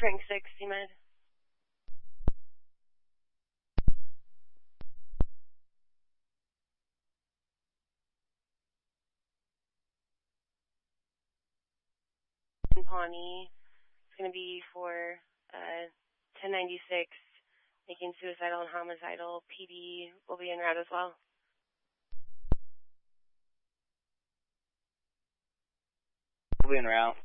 Frank 6, CMed. Pawnee. It's going to be for 1096, making suicidal and homicidal. PD will be en route as well. We'll be en route.